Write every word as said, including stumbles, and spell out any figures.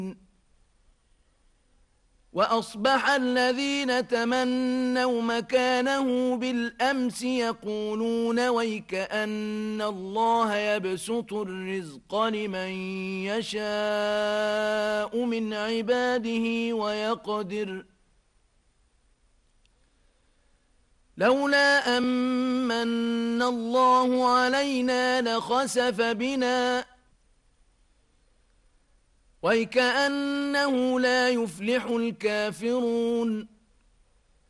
وأصبح الذين تمنوا مكانه بالأمس يقولون ويكأن الله يبسط الرزق لمن يشاء من عباده ويقدر لولا أمن الله علينا لخسف بنا ويكأنه لا يفلح الكافرون